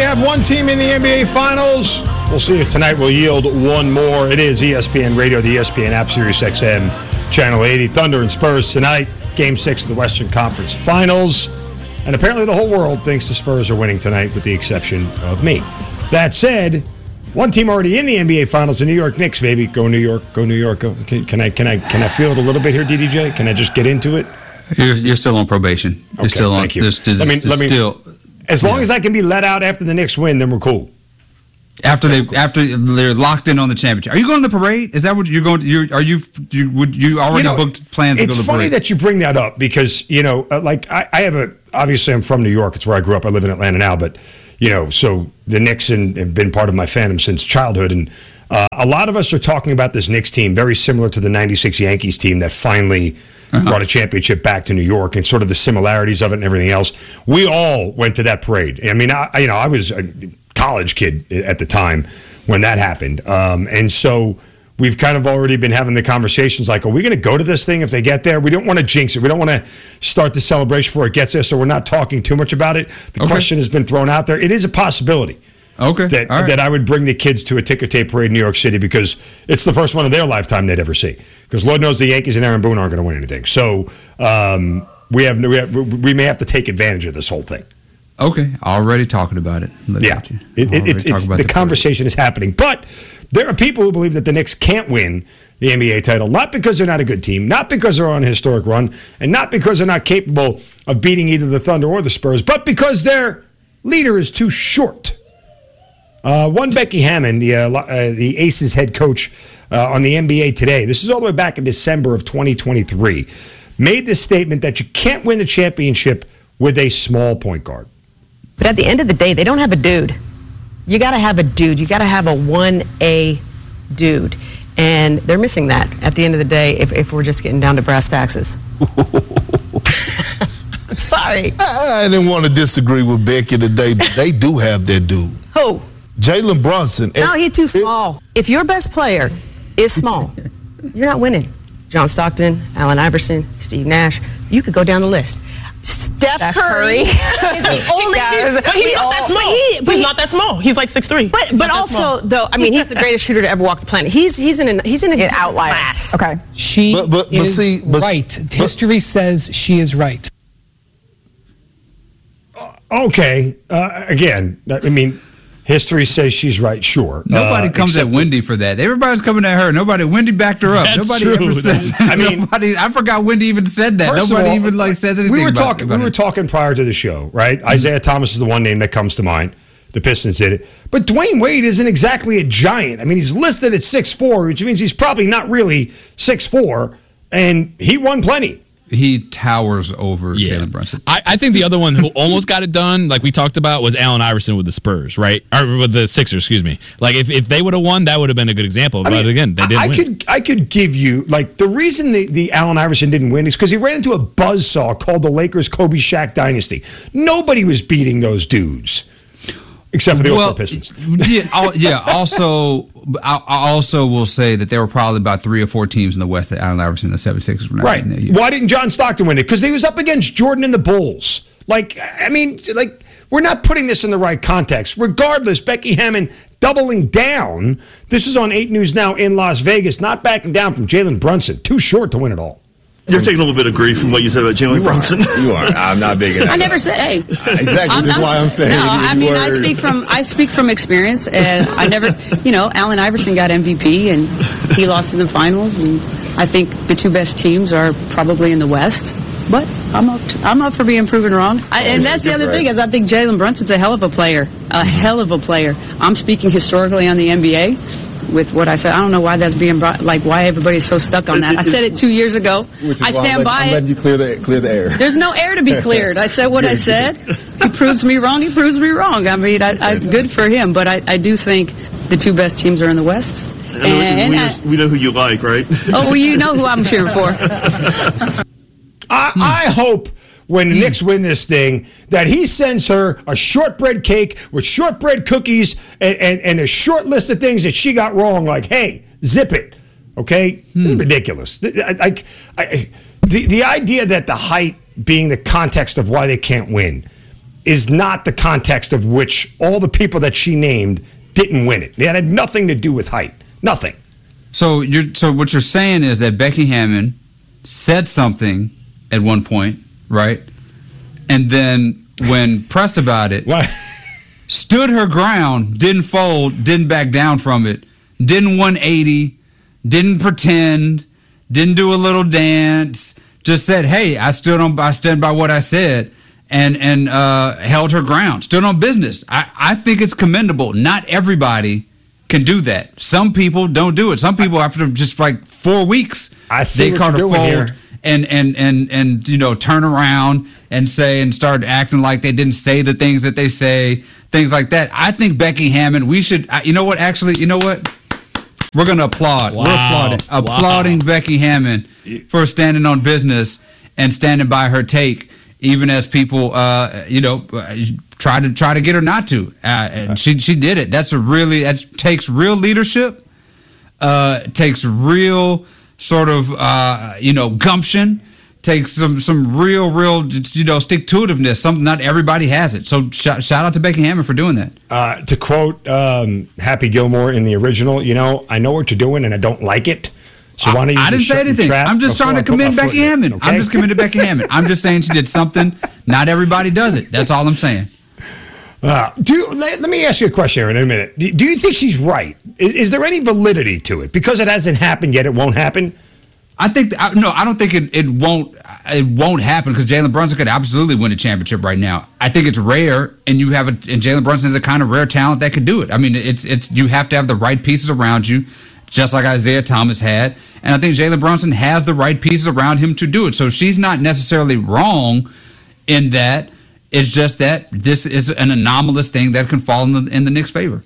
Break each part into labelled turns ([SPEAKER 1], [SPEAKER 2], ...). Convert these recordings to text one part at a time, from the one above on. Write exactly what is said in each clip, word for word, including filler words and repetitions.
[SPEAKER 1] have one team in the N B A Finals. We'll see if tonight will yield one more. It is E S P N Radio, the E S P N app, Sirius X M, Channel eighty. Thunder and Spurs tonight. Game six of the Western Conference Finals. And apparently the whole world thinks the Spurs are winning tonight, with the exception of me. That said, one team already in the N B A Finals, the New York Knicks, baby. Go New York, go New York. Go. Can, can I can I can I feel it a little bit here, D D J? Can I just get into it?
[SPEAKER 2] You're, you're still on probation. You're
[SPEAKER 1] okay,
[SPEAKER 2] still on.
[SPEAKER 1] Thank you.
[SPEAKER 2] There's, there's,
[SPEAKER 1] let me,
[SPEAKER 2] there's
[SPEAKER 1] let me,
[SPEAKER 2] still,
[SPEAKER 1] as long
[SPEAKER 2] yeah.
[SPEAKER 1] as I can be let out after the Knicks win, then we're cool.
[SPEAKER 2] After they after they're locked in on the championship, are you going to the parade? Is that what you're going to? You're, are you? You would you already
[SPEAKER 1] you know,
[SPEAKER 2] booked plans to go to the parade?
[SPEAKER 1] It's funny that you bring that up because you know, uh, like I, I have a. Obviously, I'm from New York. It's where I grew up. I live in Atlanta now, but you know, so the Knicks and, have been part of my fandom since childhood, and uh, a lot of us are talking about this Knicks team, very similar to the ninety-six Yankees team that finally. Uh-huh. Brought a championship back to New York, and sort of the similarities of it and everything else. We all went to that parade. I mean, I, you know, I was a college kid at the time when that happened, um, and so we've kind of already been having the conversations like, are we going to go to this thing if they get there? We don't want to jinx it. We don't want to start the celebration before it gets there, so we're not talking too much about it. The okay. question has been thrown out there. It is a possibility.
[SPEAKER 2] Okay.
[SPEAKER 1] That,
[SPEAKER 2] right.
[SPEAKER 1] that I would bring the kids to a ticker tape parade in New York City because it's the first one of their lifetime they'd ever see. Because Lord knows the Yankees and Aaron Boone aren't going to win anything. So um, we have we have, we may have to take advantage of this whole thing.
[SPEAKER 2] Okay, already talking about it. Look
[SPEAKER 1] yeah, it, it, it's, it's, the, the conversation is happening. But there are people who believe that the Knicks can't win the N B A title, not because they're not a good team, not because they're on a historic run, and not because they're not capable of beating either the Thunder or the Spurs, but because their leader is too short. Uh, one Becky Hammond, the uh, uh, the Aces head coach uh, on the N B A Today, this is all the way back in December of twenty twenty-three, made this statement that you can't win the championship with a small point guard.
[SPEAKER 3] But at the end of the day, they don't have a dude. You got to have a dude. You got to have a one A dude. And they're missing that at the end of the day if, if we're just getting down to brass taxes. Sorry.
[SPEAKER 4] I, I didn't want to disagree with Becky today, but they do have that dude.
[SPEAKER 3] Who?
[SPEAKER 4] Jalen Brunson.
[SPEAKER 3] No, he's too small. It, if your best player is small, you're not winning. John Stockton, Allen Iverson, Steve Nash. You could go down the list. Steph, Steph Curry, Curry is the only.
[SPEAKER 5] Yeah, but he's not all, that small. But he, but he's he, not that small. He's like six three.
[SPEAKER 3] But but also though, I mean, he's the greatest shooter to ever walk the planet. He's he's in an he's in an outlier class.
[SPEAKER 5] Okay,
[SPEAKER 6] she
[SPEAKER 4] but, but, but
[SPEAKER 6] is
[SPEAKER 4] see, but,
[SPEAKER 6] right. But, History says she is right.
[SPEAKER 1] Okay, uh, again, I mean. History says she's right, sure.
[SPEAKER 2] Nobody uh, comes at Wendy for that. Everybody's coming at her. Nobody, Wendy backed her up.
[SPEAKER 1] That's
[SPEAKER 2] Nobody
[SPEAKER 1] true.
[SPEAKER 2] ever says. I mean, nobody, I forgot Wendy even said that. Nobody all, even like says anything.
[SPEAKER 1] We were
[SPEAKER 2] about,
[SPEAKER 1] talking.
[SPEAKER 2] About
[SPEAKER 1] we were
[SPEAKER 2] it.
[SPEAKER 1] talking prior to the show, right? Mm-hmm. Isaiah Thomas is the one name that comes to mind. The Pistons did it, but Dwayne Wade isn't exactly a giant. I mean, he's listed at six four, which means he's probably not really six four, and he won plenty.
[SPEAKER 2] He towers over
[SPEAKER 7] yeah.
[SPEAKER 2] Jalen Brunson.
[SPEAKER 7] I, I think the other one who almost got it done, like we talked about, was Allen Iverson with the Spurs, right? Or with the Sixers, excuse me. Like if, if they would have won, that would have been a good example. But I mean, again, they didn't
[SPEAKER 1] I
[SPEAKER 7] win.
[SPEAKER 1] could I could give you like the reason the, the Allen Iverson didn't win is because he ran into a buzzsaw called the Lakers Kobe Shaq dynasty. Nobody was beating those dudes. Except for the
[SPEAKER 2] well,
[SPEAKER 1] Oakland Pistons.
[SPEAKER 2] yeah, I'll, yeah. Also, I, I also will say that there were probably about three or four teams in the West that Allen Iverson and the seventy-sixers were not
[SPEAKER 1] right.
[SPEAKER 2] in there yet.
[SPEAKER 1] Why didn't John Stockton win it? Because he was up against Jordan and the Bulls. Like, I mean, like we're not putting this in the right context. Regardless, Becky Hammond doubling down. This is on eight News Now in Las Vegas. Not backing down from Jalen Brunson. Too short to win it all.
[SPEAKER 8] You're taking a little bit of grief from what you said about Jalen Brunson.
[SPEAKER 9] You are. I'm not big enough.
[SPEAKER 10] I never said, hey.
[SPEAKER 9] Exactly.
[SPEAKER 10] I'm,
[SPEAKER 9] That's
[SPEAKER 10] I'm,
[SPEAKER 9] why I'm saying.
[SPEAKER 10] No, I mean,
[SPEAKER 9] word.
[SPEAKER 10] I speak from I speak from experience, and I never, you know, Allen Iverson got M V P, and he lost in the finals, and I think the two best teams are probably in the West. But I'm up. To, I'm up for being proven wrong. I, and that's the other right. thing is I think Jalen Brunson's a hell of a player, a hell of a player. I'm speaking historically on the N B A. With what I said, I don't know why that's being brought, like why everybody's so stuck on that. I said it two years ago. I stand by it.
[SPEAKER 9] I'm letting you clear the, clear the air.
[SPEAKER 10] There's no air to be cleared. I said what I said. He proves me wrong. He proves me wrong. I mean, I, I, good for him. But I, I do think the two best teams are in the West.
[SPEAKER 8] And, and we, I, just, we know who you like, right?
[SPEAKER 10] Oh, well, you know who I'm cheering for.
[SPEAKER 1] I, I hope when the Knicks win this thing, that he sends her a shortbread cake with shortbread cookies and, and, and a short list of things that she got wrong, like, hey, zip it, okay? Hmm. Ridiculous. I, I, I, the, the idea that the height being the context of why they can't win is not the context of which all the people that she named didn't win it. It had nothing to do with height. Nothing.
[SPEAKER 2] So you're so what you're saying is that Becky Hammon said something at one point, right? And then when pressed about it,
[SPEAKER 1] what?
[SPEAKER 2] stood her ground, didn't fold, didn't back down from it, didn't one eighty, didn't pretend, didn't do a little dance, just said, "Hey, I stood on, I stand by what I said," and and uh, held her ground, stood on business. I, I think it's commendable. Not everybody can do that. Some people don't do it. Some people after just like four weeks,
[SPEAKER 1] I see
[SPEAKER 2] they
[SPEAKER 1] what you're doing
[SPEAKER 2] fold
[SPEAKER 1] here.
[SPEAKER 2] and and and and you know turn around and say and start acting like they didn't say the things that they say, things like that. I think Becky Hammon, we should. You know what? Actually, you know what? We're going to applaud.
[SPEAKER 7] Wow.
[SPEAKER 2] We're applauding,
[SPEAKER 7] Wow.
[SPEAKER 2] applauding Becky Hammon for standing on business and standing by her take, even as people, uh, you know, try to try to get her not to. Uh, and she she did it. That's a really that takes real leadership. Uh, takes real sort of uh, you know gumption. Takes some some real real you know stick to itiveness. Some not everybody has it. So sh- shout out to Becky Hammon for doing that.
[SPEAKER 1] Uh, to quote um, Happy Gilmore in the original, you know, I know what you're doing and I don't like it. So why don't you
[SPEAKER 2] I didn't
[SPEAKER 1] just
[SPEAKER 2] say
[SPEAKER 1] shut your
[SPEAKER 2] anything.
[SPEAKER 1] trap
[SPEAKER 2] I'm just
[SPEAKER 1] before
[SPEAKER 2] trying
[SPEAKER 1] I
[SPEAKER 2] to
[SPEAKER 1] put my
[SPEAKER 2] commend
[SPEAKER 1] foot
[SPEAKER 2] Becky
[SPEAKER 1] in it,
[SPEAKER 2] Hammon.
[SPEAKER 1] okay?
[SPEAKER 2] I'm just commending Becky Hammon. I'm just saying she did something. Not everybody does it. That's all I'm saying.
[SPEAKER 1] Uh, do you, let, let me ask you a question here in a minute. Do, do you think she's right? Is, is there any validity to it? Because it hasn't happened yet, it won't happen?
[SPEAKER 2] I think I, no, I don't think it, it won't it won't happen because Jalen Brunson could absolutely win a championship right now. I think it's rare, and you have a and Jalen Brunson is a kind of rare talent that could do it. I mean, it's it's you have to have the right pieces around you, just like Isaiah Thomas had, and I think Jalen Brunson has the right pieces around him to do it. So she's not necessarily wrong in that. It's just that this is an anomalous thing that can fall in the in the Knicks' favor.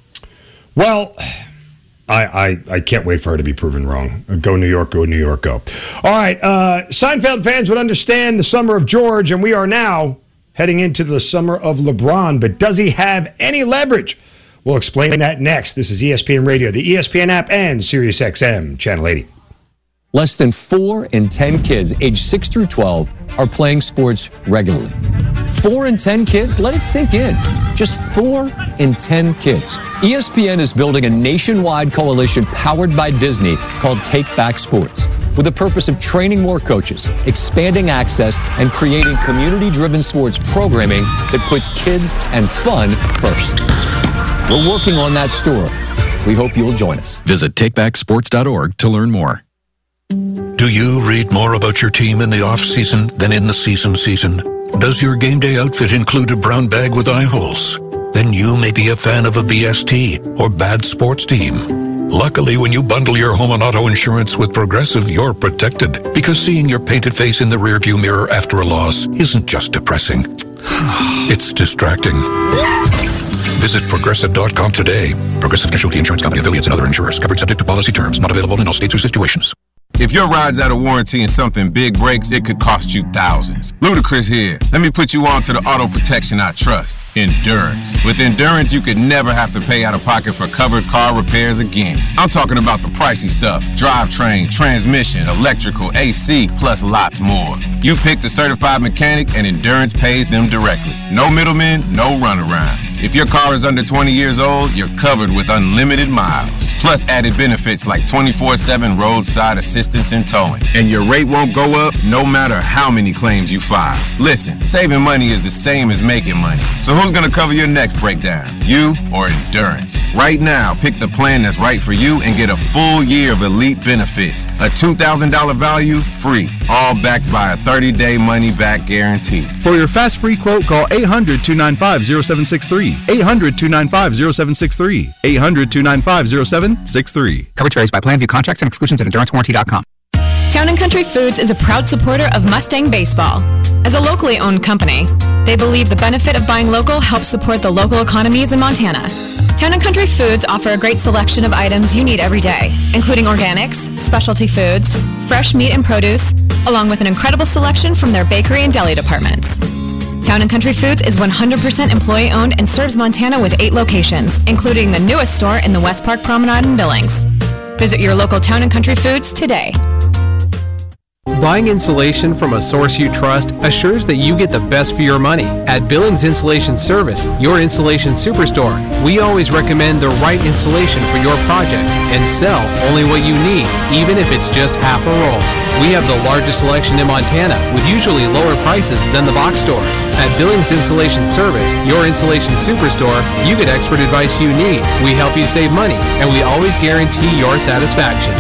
[SPEAKER 1] Well, I, I, I can't wait for her to be proven wrong. Go New York, go New York, go. All right, uh, Seinfeld fans would understand the summer of George, and we are now heading into the summer of LeBron. But does he have any leverage? We'll explain that next. This is E S P N Radio, the E S P N app, and SiriusXM Channel eighty.
[SPEAKER 11] Less than four in ten kids aged six through twelve are playing sports regularly. Four in ten kids? Let it sink in. Just four in ten kids. E S P N is building a nationwide coalition powered by Disney called Take Back Sports, with the purpose of training more coaches, expanding access, and creating community-driven sports programming that puts kids and fun first. We're working on that story. We hope you'll join us.
[SPEAKER 12] Visit take back sports dot org to learn more.
[SPEAKER 13] Do you read more about your team in the off-season than in the season season? Does your game day outfit include a brown bag with eye holes? Then you may be a fan of a B S T or bad sports team. Luckily, when you bundle your home and auto insurance with Progressive, you're protected. Because seeing your painted face in the rearview mirror after a loss isn't just depressing. It's distracting. Visit Progressive dot com today. Progressive Casualty Insurance Company, affiliates, and other insurers. Covered subject to policy terms. Not available in all states or situations.
[SPEAKER 14] If your ride's out of warranty and something big breaks, it could cost you thousands. Ludacris here. Let me put you on to the auto protection I trust, Endurance. With Endurance, you could never have to pay out of pocket for covered car repairs again. I'm talking about the pricey stuff: drivetrain, transmission, electrical, A C, plus lots more. You pick the certified mechanic and Endurance pays them directly. No middlemen, no runaround. If your car is under twenty years old, you're covered with unlimited miles. Plus added benefits like twenty-four seven roadside assistance and towing. And your rate won't go up no matter how many claims you file. Listen, saving money is the same as making money. So who's gonna cover your next breakdown? You or Endurance? Right now, pick the plan that's right for you and get a full year of elite benefits. A two thousand dollars value, free. All backed by a thirty-day money-back guarantee.
[SPEAKER 15] For your fast free quote, call eight hundred, two nine five, zero seven six three. eight hundred, two nine five, zero seven six three. eight hundred, two nine five, zero seven six three.
[SPEAKER 16] Coverage varies by plan. View contracts and exclusions at endurance warranty dot com.
[SPEAKER 17] Town and Country Foods is a proud supporter of Mustang Baseball. As a locally owned company, they believe the benefit of buying local helps support the local economies in Montana. Town and Country Foods offer a great selection of items you need every day, including organics, specialty foods, fresh meat and produce, along with an incredible selection from their bakery and deli departments. Town and Country Foods is one hundred percent employee-owned and serves Montana with eight locations, including the newest store in the West Park Promenade in Billings. Visit your local Town and Country Foods today.
[SPEAKER 18] Buying insulation from a source you trust assures that you get the best for your money. At Billings Insulation Service, your insulation superstore, we always recommend the right insulation for your project and sell only what you need, even if it's just half a roll. We have the largest selection in Montana with usually lower prices than the box stores. At Billings Insulation Service, your insulation superstore, you get expert advice you need. We help you save money, and we always guarantee your satisfaction.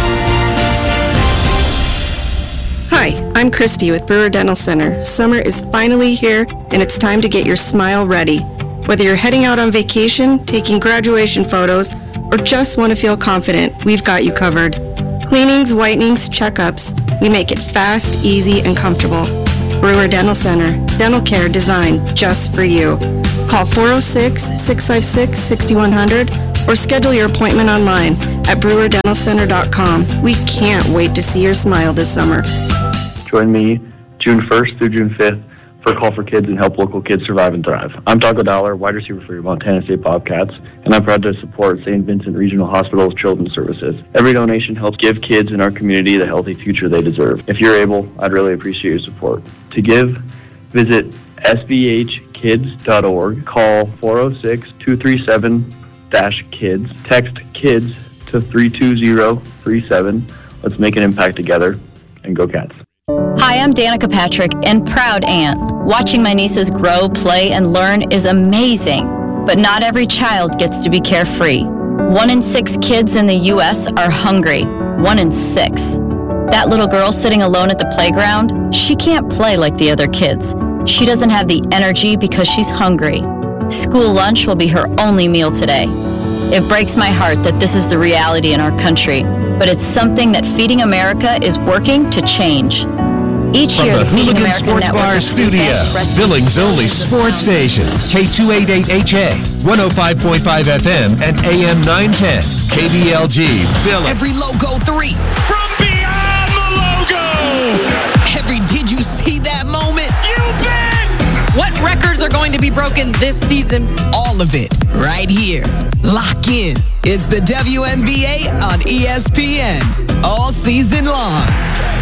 [SPEAKER 19] Hi, I'm Christy with Brewer Dental Center. Summer is finally here, and it's time to get your smile ready. Whether you're heading out on vacation, taking graduation photos, or just want to feel confident, we've got you covered. Cleanings, whitenings, checkups, we make it fast, easy, and comfortable. Brewer Dental Center, dental care designed just for you. Call four oh six, six five six, six one zero zero or schedule your appointment online at brewer dental center dot com. We can't wait to see your smile this summer.
[SPEAKER 20] Join me June first through June fifth for a call for kids and help local kids survive and thrive. I'm Taco Dollar, wide receiver for your Montana State Bobcats, and I'm proud to support Saint Vincent Regional Hospital's Children's Services. Every donation helps give kids in our community the healthy future they deserve. If you're able, I'd really appreciate your support. To give, visit s b h kids dot org, call four oh six, two three seven, kids, text KIDS to three two zero three seven. Let's make an impact together, and go Cats.
[SPEAKER 21] Hi, I'm Danica Patrick and proud aunt. Watching my nieces grow, play, and learn is amazing, but not every child gets to be carefree. One in six kids in the U S are hungry. One in six. That little girl sitting alone at the playground, she can't play like the other kids. She doesn't have the energy because she's hungry. School lunch will be her only meal today. It breaks my heart that this is the reality in our country, but it's something that Feeding America is working to change. Each
[SPEAKER 22] From
[SPEAKER 21] year,
[SPEAKER 22] the
[SPEAKER 21] the Feeding
[SPEAKER 22] Hooligan
[SPEAKER 21] America
[SPEAKER 22] Sports
[SPEAKER 21] Network
[SPEAKER 22] Bar
[SPEAKER 21] of food
[SPEAKER 22] studio,
[SPEAKER 21] banks rescues
[SPEAKER 22] Billings' only sports station, K two eighty-eight H A, one oh five point five F M, and A M nine ten, K B L G, Billings.
[SPEAKER 23] Every logo three.
[SPEAKER 22] From beyond the logo!
[SPEAKER 23] Every did you see that moment?
[SPEAKER 22] You bet!
[SPEAKER 23] What records are going to be broken this season? All of it, right here. Lock in. It's the W N B A on E S P N. All season long.